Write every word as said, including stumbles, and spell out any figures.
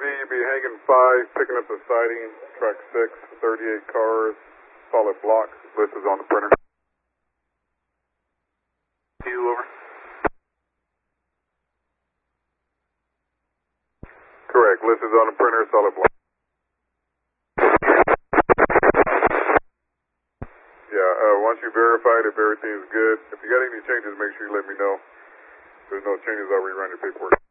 City, you'll be hanging five, picking up the siding, track six, thirty-eight cars, solid block. List is on the printer. Two, over. Correct, list is on the printer, solid block. Yeah, uh, once you verified if everything's good, if you got any changes, make sure you let me know. If there's no changes, I'll rerun your paperwork.